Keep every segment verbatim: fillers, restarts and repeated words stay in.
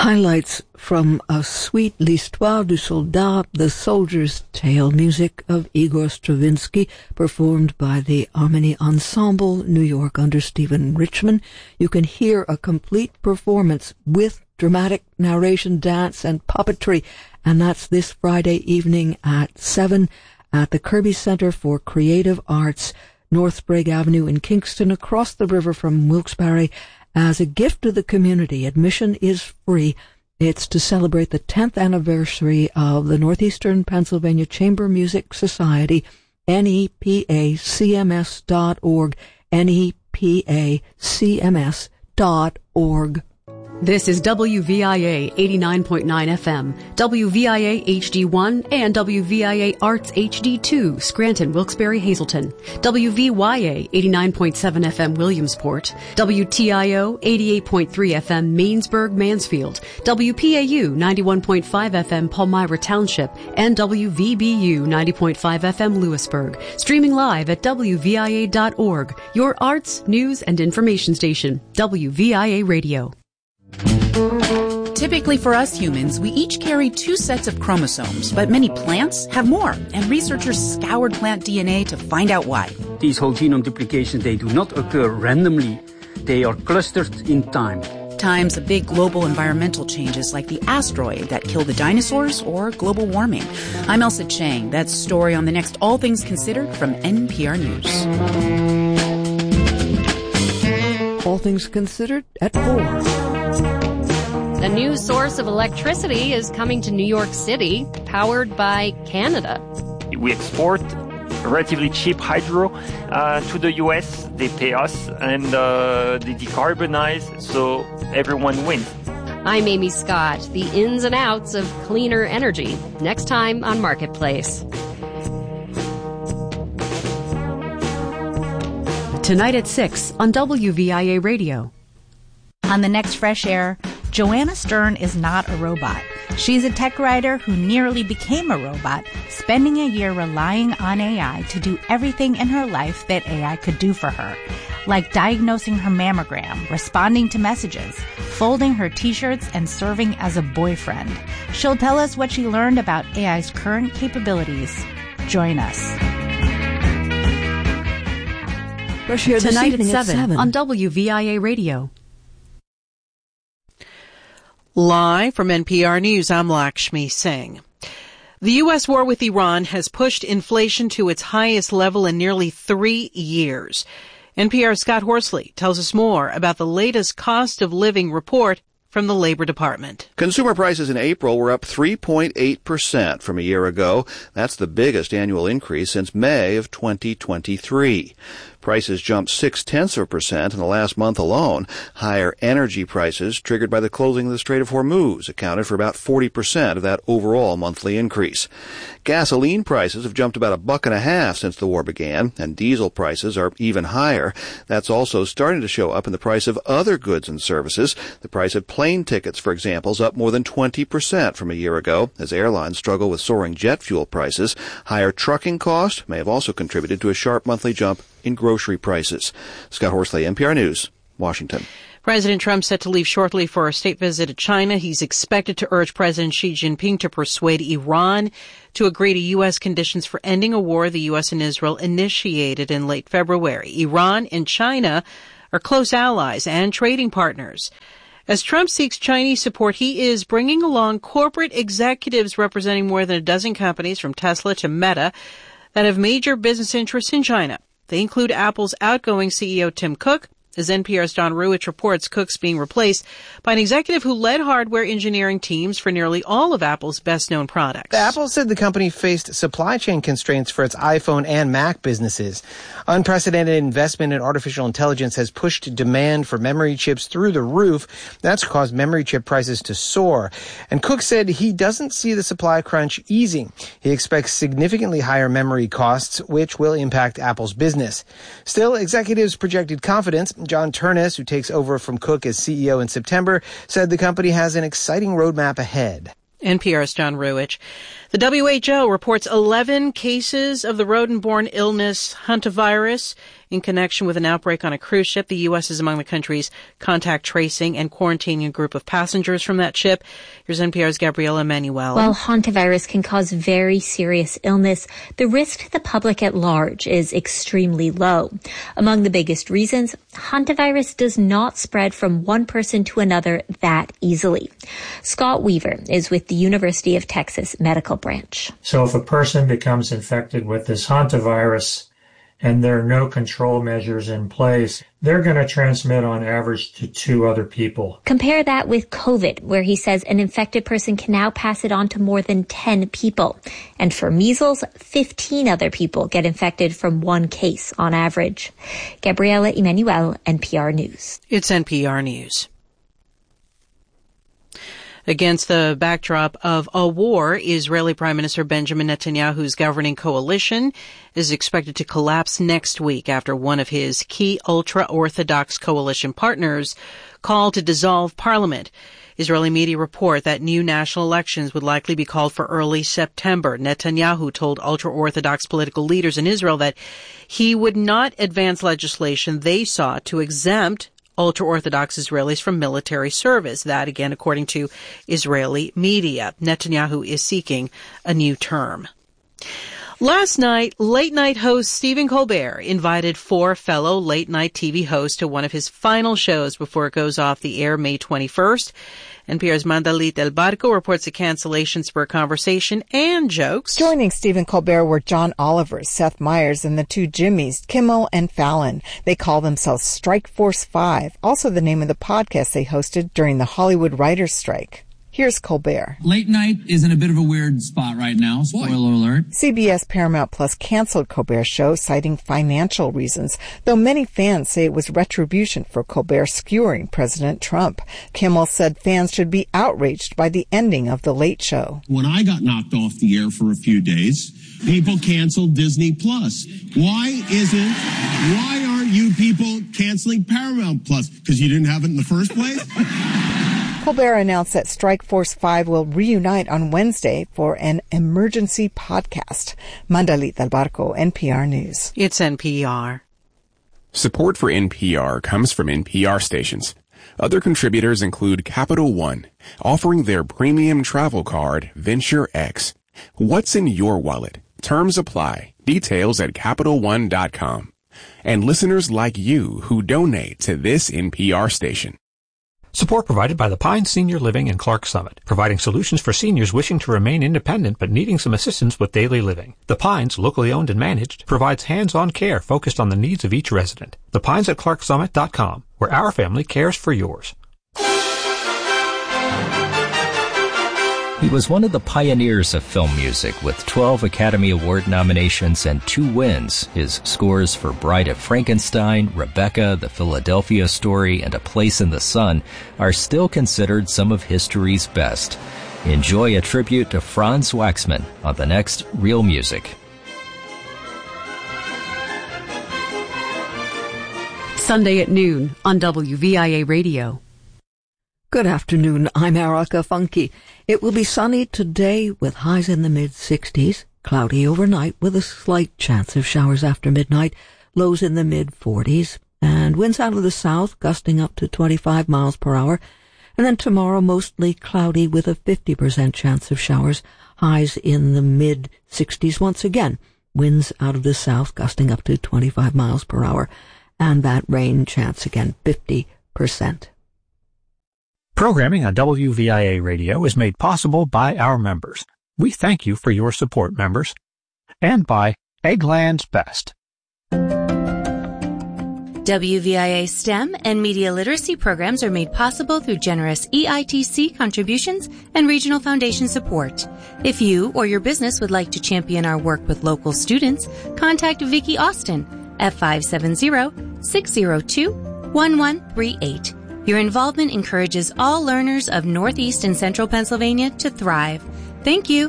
Highlights from A Suite, L'Histoire du Soldat, The Soldier's Tale, music of Igor Stravinsky, performed by the Harmony Ensemble, New York, under Stephen Richman. You can hear a complete performance with dramatic narration, dance, and puppetry, and that's this Friday evening at seven at the Kirby Center for Creative Arts, North Sprague Avenue in Kingston, across the river from Wilkes-Barre. As a gift to the community, admission is free. It's to celebrate the tenth anniversary of the Northeastern Pennsylvania Chamber Music Society, N E P A C M S dot org, N E P A C M S dot org. This is W V I A eighty-nine point nine F M, W V I A H D one, and W V I A Arts H D two, Scranton, Wilkes-Barre, Hazleton, W V Y A eighty-nine point seven F M, Williamsport, W T I O eighty-eight point three F M, Mainsburg, Mansfield, W P A U ninety-one point five F M, Palmyra Township, and W V B U ninety point five F M, Lewisburg. Streaming live at W V I A dot org, your arts, news, and information station, W V I A Radio. Typically for us humans, we each carry two sets of chromosomes, but many plants have more, and researchers scoured plant D N A to find out why. These whole genome duplications, they do not occur randomly. They are clustered in time. Times of big global environmental changes like the asteroid that killed the dinosaurs or global warming. I'm Elsa Chang. That's a story on the next All Things Considered from N P R News. All Things Considered at four. A new source of electricity is coming to New York City, powered by Canada. We export relatively cheap hydro uh, to the U S. They pay us, and uh, they decarbonize, so everyone wins. I'm Amy Scott. The ins and outs of cleaner energy, next time on Marketplace. Tonight at six on W V I A Radio. On the next Fresh Air, Joanna Stern is not a robot. She's a tech writer who nearly became a robot, spending a year relying on A I to do everything in her life that A I could do for her, like diagnosing her mammogram, responding to messages, folding her t-shirts, and serving as a boyfriend. She'll tell us what she learned about A I's current capabilities. Join us. Fresh Air Tonight at seven, at seven on W V I A Radio. Live from N P R News, I'm Lakshmi Singh. The U S war with Iran has pushed inflation to its highest level in nearly three years. N P R's Scott Horsley tells us more about the latest cost of living report from the Labor Department. Consumer prices in April were up three point eight percent from a year ago. That's the biggest annual increase since May of twenty twenty-three. Prices jumped six-tenths of a percent in the last month alone. Higher energy prices, triggered by the closing of the Strait of Hormuz, accounted for about forty percent of that overall monthly increase. Gasoline prices have jumped about a buck and a half since the war began, and diesel prices are even higher. That's also starting to show up in the price of other goods and services. The price of plane tickets, for example, is up more than twenty percent from a year ago, as airlines struggle with soaring jet fuel prices. Higher trucking costs may have also contributed to a sharp monthly jump in grocery prices. Scott Horsley, N P R News, Washington. President Trump set to leave shortly for a state visit to China. He's expected to urge President Xi Jinping to persuade Iran to agree to U S conditions for ending a war the U S and Israel initiated in late February. Iran and China are close allies and trading partners. As Trump seeks Chinese support, he is bringing along corporate executives representing more than a dozen companies from Tesla to Meta that have major business interests in China. They include Apple's outgoing C E O Tim Cook. As N P R's Don Ruwitch reports, Cook's being replaced by an executive who led hardware engineering teams for nearly all of Apple's best-known products. Apple said the company faced supply chain constraints for its iPhone and Mac businesses. Unprecedented investment in artificial intelligence has pushed demand for memory chips through the roof. That's caused memory chip prices to soar. And Cook said he doesn't see the supply crunch easing. He expects significantly higher memory costs, which will impact Apple's business. Still, executives projected confidence. John Turnus, who takes over from Cook as C E O in September, said the company has an exciting roadmap ahead. N P R's John Ruwitch. The W H O reports eleven cases of the rodent-borne illness hantavirus in connection with an outbreak on a cruise ship. The U S is among the countries contact tracing and quarantining a group of passengers from that ship. Here's N P R's Gabriela Emanuel. While hantavirus can cause very serious illness, the risk to the public at large is extremely low. Among the biggest reasons, hantavirus does not spread from one person to another that easily. Scott Weaver is with the University of Texas Medical Branch. So if a person becomes infected with this hantavirus and there are no control measures in place, they're going to transmit on average to two other people. Compare that with COVID, where he says an infected person can now pass it on to more than ten people. And for measles, fifteen other people get infected from one case on average. Gabriela Emanuel, N P R News. It's N P R News. Against the backdrop of a war, Israeli Prime Minister Benjamin Netanyahu's governing coalition is expected to collapse next week after one of his key ultra-Orthodox coalition partners called to dissolve parliament. Israeli media report that new national elections would likely be called for early September. Netanyahu told ultra-Orthodox political leaders in Israel that he would not advance legislation they sought to exempt ultra-Orthodox Israelis from military service. That, again, according to Israeli media. Netanyahu is seeking a new term. Last night, late-night host Stephen Colbert invited four fellow late-night T V hosts to one of his final shows before it goes off the air May twenty-first. N P R's Mandalit Del Barco reports the cancellations for a conversation and jokes. Joining Stephen Colbert were John Oliver, Seth Meyers, and the two Jimmys, Kimmel and Fallon. They call themselves Strike Force Five, also the name of the podcast they hosted during the Hollywood writers' strike. Here's Colbert. Late night is in a bit of a weird spot right now. Spoiler alert. C B S Paramount Plus canceled Colbert's show, citing financial reasons, though many fans say it was retribution for Colbert skewering President Trump. Kimmel said fans should be outraged by the ending of The Late Show. When I got knocked off the air for a few days, people canceled Disney Plus. Why isn't, why aren't you people canceling Paramount Plus? Because you didn't have it in the first place? Colbert announced that Strike Force Five will reunite on Wednesday for an emergency podcast. Mandalit Del Barco, N P R News. It's N P R. Support for N P R comes from N P R stations. Other contributors include Capital One, offering their premium travel card, Venture X. What's in your wallet? Terms apply. Details at Capital One dot com. And listeners like you who donate to this N P R station. Support provided by the Pines Senior Living in Clark Summit, providing solutions for seniors wishing to remain independent but needing some assistance with daily living. The Pines, locally owned and managed, provides hands-on care focused on the needs of each resident. The Pines at Clark Summit dot com, where our family cares for yours. He was one of the pioneers of film music with twelve Academy Award nominations and two wins. His scores for Bride of Frankenstein, Rebecca, The Philadelphia Story, and A Place in the Sun are still considered some of history's best. Enjoy a tribute to Franz Waxman on the next Real Music. Sunday at noon on W V I A Radio. Good afternoon. I'm Erica Funke. It will be sunny today with highs in the mid-sixties, cloudy overnight with a slight chance of showers after midnight, lows in the mid-forties, and winds out of the south gusting up to twenty-five miles per hour. And then tomorrow mostly cloudy with a fifty percent chance of showers, highs in the mid-sixties once again, winds out of the south gusting up to twenty-five miles per hour, and that rain chance again fifty percent. Programming on W V I A Radio is made possible by our members. We thank you for your support, members. And by Eggland's Best. W V I A STEM and media literacy programs are made possible through generous E I T C contributions and regional foundation support. If you or your business would like to champion our work with local students, contact Vicki Austin at five seven zero, six zero two, one one three eight. Your involvement encourages all learners of Northeast and Central Pennsylvania to thrive. Thank you.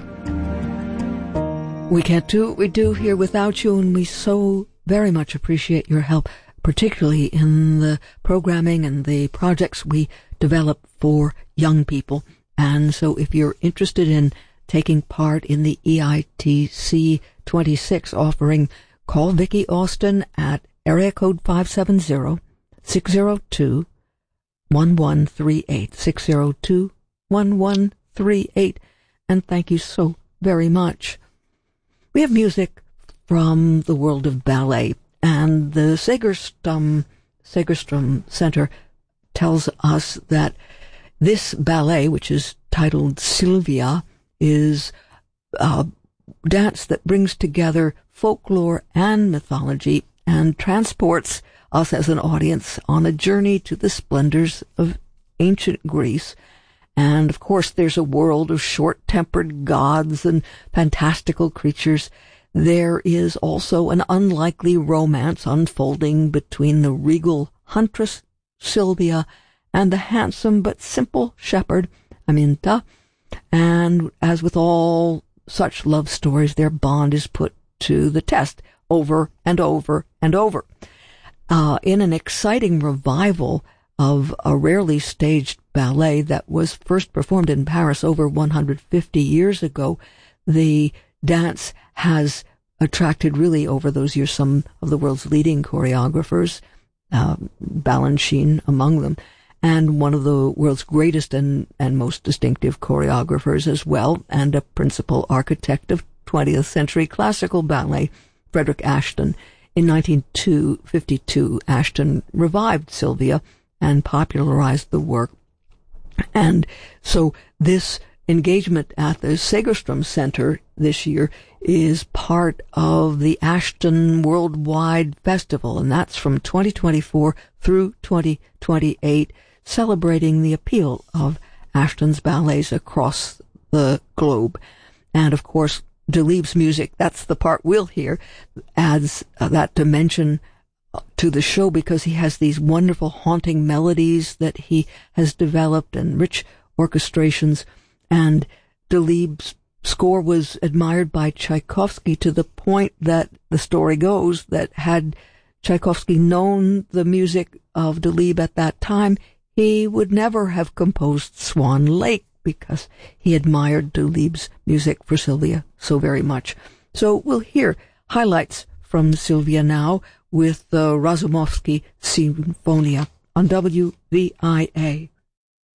We can't do what we do here without you, and we so very much appreciate your help, particularly in the programming and the projects we develop for young people. And so if you're interested in taking part in the E I T C twenty-six offering, call Vicki Austin at area code five seven zero, six zero two, one one three eight, six zero two, one one three eight, and thank you so very much. We have music from the world of ballet, and the Segerstrom, Segerstrom Center tells us that this ballet, which is titled Sylvia, is a dance that brings together folklore and mythology and transports us as an audience on a journey to the splendors of ancient Greece. And, of course, there's a world of short-tempered gods and fantastical creatures. There is also an unlikely romance unfolding between the regal huntress, Sylvia, and the handsome but simple shepherd, Aminta. And as with all such love stories, their bond is put to the test over and over and over. Uh, in an exciting revival of a rarely staged ballet that was first performed in Paris over one hundred fifty years ago, the dance has attracted really over those years some of the world's leading choreographers, uh, Balanchine among them, and one of the world's greatest and, and most distinctive choreographers as well, and a principal architect of twentieth century classical ballet, Frederick Ashton. In nineteen fifty-two, Ashton revived Sylvia and popularized the work. And so this engagement at the Segerstrom Center this year is part of the Ashton Worldwide Festival, and that's from twenty twenty-four through twenty twenty-eight, celebrating the appeal of Ashton's ballets across the globe. And, of course, Delibes' music, that's the part we'll hear, adds uh, that dimension to the show because he has these wonderful haunting melodies that he has developed and rich orchestrations. And Delibes' score was admired by Tchaikovsky to the point that the story goes that had Tchaikovsky known the music of Delibes at that time, he would never have composed Swan Lake because he admired Delibes' music for Sylvia so very much. So we'll hear highlights from Sylvia now with the Razumovsky Sinfonia on W V I A.